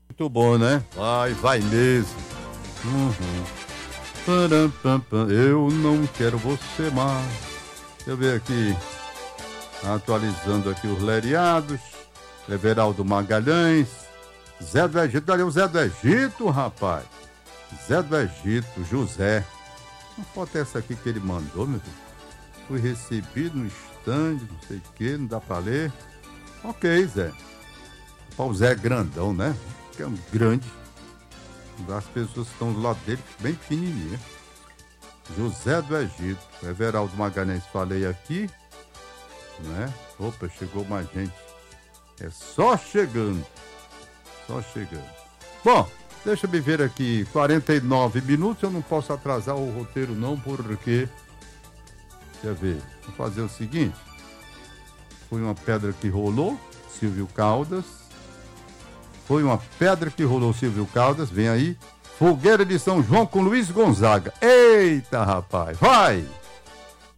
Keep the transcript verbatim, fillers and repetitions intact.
Muito bom, né? Vai, vai mesmo. Uhum. Param, pam, pam. Eu não quero você mais. Deixa eu ver aqui. Atualizando aqui os lereados. Everaldo Magalhães. Zé do Egito. Cadê o Zé do Egito, rapaz? Zé do Egito, José. Uma foto é essa aqui que ele mandou, meu filho. Fui recebido no estande, não sei o que, não dá pra ler. Ok, Zé. O Zé é grandão, né? Que é um grande. As pessoas que estão do lado dele, bem pequenininha. José do Egito. Everaldo Magalhães, falei aqui. Né? Opa, chegou mais gente. É só chegando. Só chegando. Bom, deixa eu me ver aqui. quarenta e nove minutos. Eu não posso atrasar o roteiro, não, porque. Deixa eu ver. Vou fazer o seguinte. Foi uma pedra que rolou. Silvio Caldas. Foi uma pedra que rolou, Silvio Caldas. Vem aí. Fogueira de São João com Luiz Gonzaga. Eita, rapaz. Vai!